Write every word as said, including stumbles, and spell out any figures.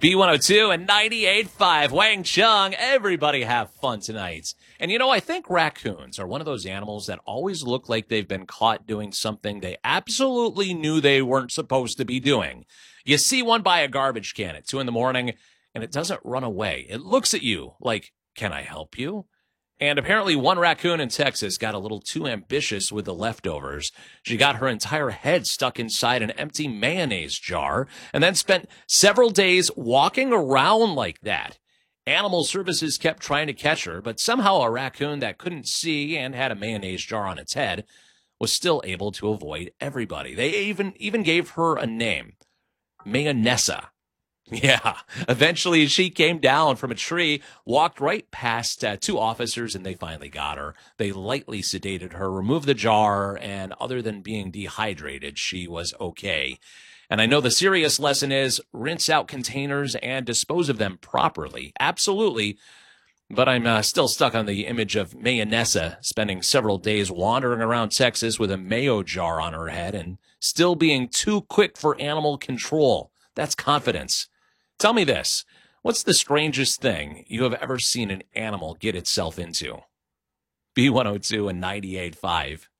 B one oh two and ninety-eight point five, Wang Chung. Everybody have fun tonight. And, you know, I think raccoons are one of those animals that always look like they've been caught doing something they absolutely knew they weren't supposed to be doing. You see one by a garbage can at two in the morning, and it doesn't run away. It looks at you like, can I help you? And apparently one raccoon in Texas got a little too ambitious with the leftovers. She got her entire head stuck inside an empty mayonnaise jar and then spent several days walking around like that. Animal services kept trying to catch her, but somehow a raccoon that couldn't see and had a mayonnaise jar on its head was still able to avoid everybody. They even, even gave her a name, Mayonessa. Yeah, eventually she came down from a tree, walked right past uh, two officers, and they finally got her. They lightly sedated her, removed the jar, and other than being dehydrated, she was okay. And I know the serious lesson is rinse out containers and dispose of them properly. Absolutely. But I'm uh, still stuck on the image of Mayonessa spending several days wandering around Texas with a mayo jar on her head and still being too quick for animal control. That's confidence. Tell me this, what's the strangest thing you have ever seen an animal get itself into? B one oh two and ninety-eight point five.